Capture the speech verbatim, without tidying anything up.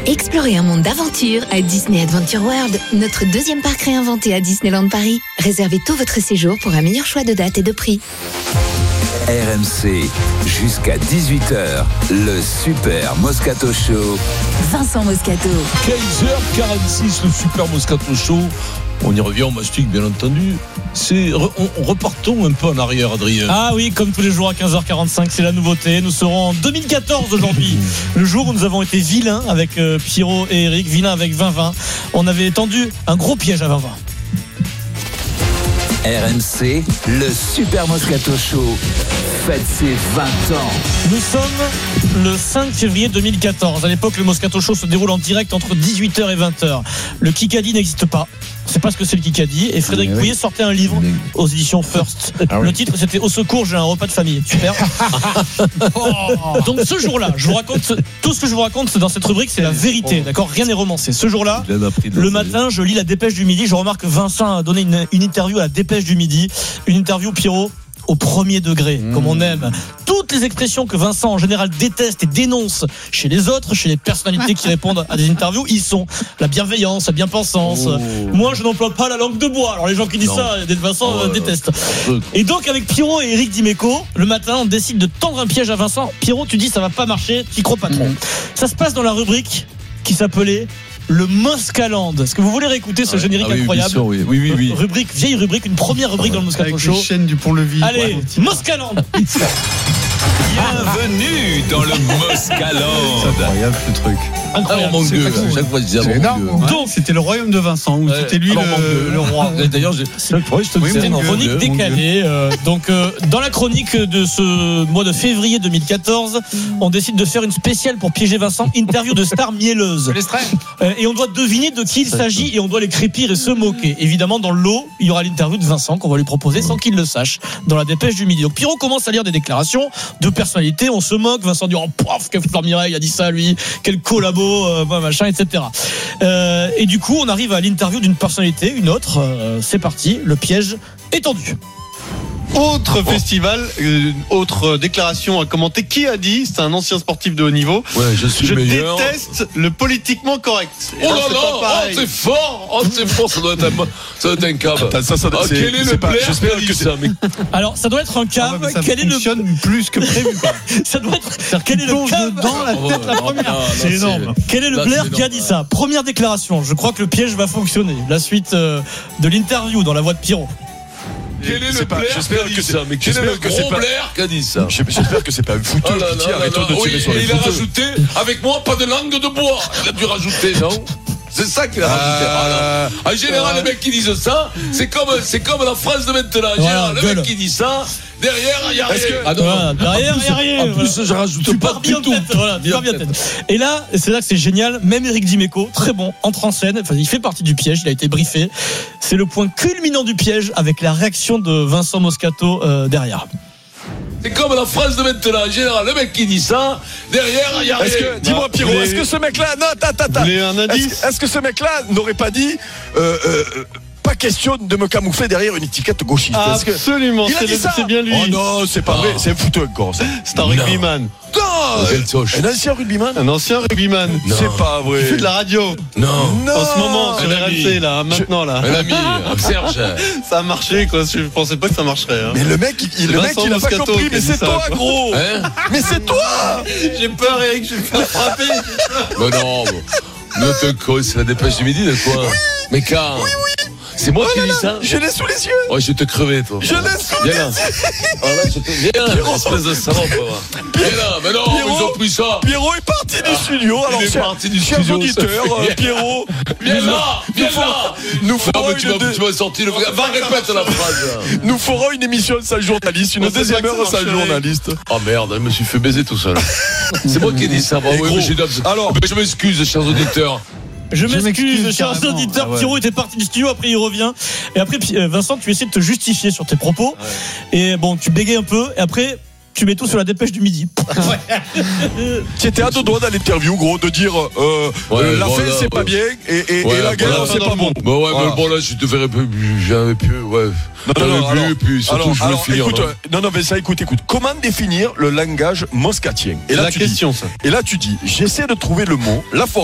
Explorez un monde d'aventure à Disney Adventure World, notre deuxième parc réinventé à Disneyland Paris. Réservez tout votre séjour pour un meilleur choix de date et de prix. R M C, jusqu'à dix-huit heures, le Super Moscato Show. Vincent Moscato. quinze heures quarante-six, le Super Moscato Show. On y revient, on mastique bien entendu. C'est, on, on repartons un peu en arrière, Adrien. Ah oui, comme tous les jours à quinze heures quarante-cinq, c'est la nouveauté. Nous serons en deux mille quatorze aujourd'hui, le jour où nous avons été vilains avec euh, Pierrot et Eric, vilains avec vingt vingt. On avait tendu un gros piège à vingt vingt. R M C, le Super Moscato Show fête ses vingt ans. Nous sommes le cinq février deux mille quatorze. À l'époque, le Moscato Show se déroule en direct entre dix-huit heures et vingt heures. Le Kikadi n'existe pas. On ne sait pas ce que c'est le Kikadi. Et Frédéric oui. Pouillet sortait un livre aux éditions First. Ah oui. Le titre, c'était Au secours, j'ai un repas de famille. Super. Oh. Donc ce jour-là, je vous raconte tout ce que je vous raconte dans cette rubrique, c'est la vérité. D'accord, rien n'est romancé. Ce jour-là, le matin, je lis la Dépêche du Midi. Je remarque que Vincent a donné une, une interview à la Dépêche du Midi. Une interview, Pierrot, au premier degré, mmh. comme on aime. Toutes les expressions que Vincent en général déteste et dénonce chez les autres, chez les personnalités qui répondent à des interviews, ils sont la bienveillance, la bien-pensance. Oh. Moi, je n'emploie pas la langue de bois. Alors les gens qui disent non. ça, Vincent oh, déteste. Et donc avec Pierrot et Eric Dimeco, le matin, on décide de tendre un piège à Vincent. Pierrot, tu dis ça va pas marcher, t'y crois pas trop. Mmh. Ça se passe dans la rubrique qui s'appelait le Moscaland. Est-ce que vous voulez réécouter ce ah, générique ah oui, incroyable sûr, oui. Oui, oui, oui. Rubrique, vieille rubrique, une première rubrique ah, dans le Moscato avec Show. Avec les chaînes du Pont-Levis. Allez, ouais. Moscaland. Bienvenue dans le Moscaland. C'est incroyable ce truc. Incroyable. Oh mon Dieu, chaque fois je disais c'est énorme. Hein. Donc c'était le royaume de Vincent où ouais. c'était lui le, le roi. D'ailleurs, j'ai chaque fois je te disais une chronique décalée. Euh, donc euh, dans la chronique de ce mois de février deux mille quatorze, on décide de faire une spéciale pour piéger Vincent, interview de stars mielleuses. Euh, et on doit deviner de qui il s'agit et on doit les crépir et se moquer. Évidemment, dans le lot, il y aura l'interview de Vincent qu'on va lui proposer sans qu'il le sache dans la Dépêche du Midi. Donc Pierrot commence à lire des déclarations de personnalités, on se moque. Vincent dit oh pof, quel Fleur Mireille a dit ça lui, quel collabo. Euh, machin, et cetera. Euh, et du coup, on arrive à l'interview d'une personnalité, une autre. Euh, c'est parti, le piège est tendu. Autre oh. festival, euh, autre déclaration à commenter. Qui a dit, c'est un ancien sportif de haut niveau. Ouais, je suis je meilleur. déteste le politiquement correct. Et oh là là, oh, c'est fort, oh c'est fort, ça doit être un, ça doit être un cave. Attends, ça, ça, ah, c'est, quel est, c'est le pas, Blair j'espère que c'est... ça, mais... Alors, ça doit être un cave. Ah, ça quel fonctionne est le... plus que prévu. Quoi. Ça doit être. Quel est le cave dans la tête oh, la première. Non, non, c'est non, énorme. C'est... Quel est le là, Blair qui a dit ça? Première déclaration. Je crois que le piège va fonctionner. La suite euh, de l'interview dans la voix de Pierrot. Quel est le Blair qui a dit ça? Mais quel est le gros Blair qui a dit ça? J'espère que c'est pas un fouteux oh là qui dit là arrêtons là de tirer oui, sur les et il fouteux. a rajouté avec moi pas de langue de bois. Il a dû rajouter, non? C'est ça qu'il a rajouté. Euh, ah, en général, euh, les mecs qui disent ça, c'est comme, c'est comme la phrase de maintenant. En général, voilà, le gueule. Mec qui dit ça, derrière, il n'y a rien. Que, ah non, voilà, derrière, il n'y a rien. En plus, voilà. Je rajoute tu pas pars bien tout. Tête, voilà, tu pars bien tête. Et là, c'est là que c'est génial. Même Eric Dimeco, très bon, entre en scène. Enfin, il fait partie du piège. Il a été briefé. C'est le point culminant du piège avec la réaction de Vincent Moscato euh, derrière. C'est comme la phrase de maintenant. En général, le mec qui dit ça, derrière, il n'y a rien. Est-ce que, dis-moi, Pierrot, les... est-ce que ce mec-là. Non, attends, attends. Un indice est-ce, est-ce que ce mec-là n'aurait pas dit. Euh, euh, pas question de me camoufler derrière une étiquette gauchiste. Absolument, c'est, le, c'est bien lui. Oh non, c'est pas ah. vrai, c'est un fouteux encore. C'est un rugbyman. Non, un ancien rugbyman. Un ancien rugbyman. Non. C'est pas vrai. Il fait de la radio. Non. non. En ce moment sur R M C là, maintenant là. Un ami, Serge. Ça a marché quoi. Je pensais pas que ça marcherait. Hein. Mais le mec, il, le mec, il a pas compris. Mais c'est toi, gros. Hein mais c'est toi. J'ai peur, Eric. Je vais me faire frapper. Mais non. Ne te cause, c'est la Dépêche du Midi de quoi? Oui. Mais quand? Oui, oui. C'est moi oh qui là dis là, ça. Je l'ai sous les yeux. Ouais, je vais te crever, toi. Je l'ai sous les yeux. Oh là, je te... Viens, espèce de salope. Viens là, mais non, Pierrot, ils ont pris ça. Pierrot est parti du studio. Alors, il est parti du chers studio. auditeurs, euh, Pierrot. Viens là, viens là. Nous ferons une. Tu vas, tu vas sortir le. Va répéter la phrase. Nous ferons une émission sans journaliste, une deuxième heure sans journaliste. Oh merde, je me suis fait baiser tout seul. C'est moi qui ai dit ça. Alors, je m'excuse, chers auditeurs. Je m'excuse, je m'excuse chers auditeurs. Ah ouais. Pierrot était parti du studio, après il revient. Et après, Vincent, tu essaies de te justifier sur tes propos. Ouais. Et bon, tu bégayes un peu. Et après, tu mets tout sur la Dépêche du Midi. Ouais. Tu étais à deux doigts dans l'interview, gros, de dire euh, ouais, euh, la voilà, fin, c'est ouais. pas bien. Et, et, ouais, et la guerre, voilà, c'est pas bon. Bah ouais, voilà. Mais bon, là, je te verrais plus. J'avais plus, ouais. Non, non, non, plus, alors, puis surtout, alors, je veux alors, finir. Écoute, non, non, mais ça, écoute, écoute. Comment définir le langage moscatien? Et là, la tu question, dis, ça. Et là, tu dis, j'essaie de trouver le mot, la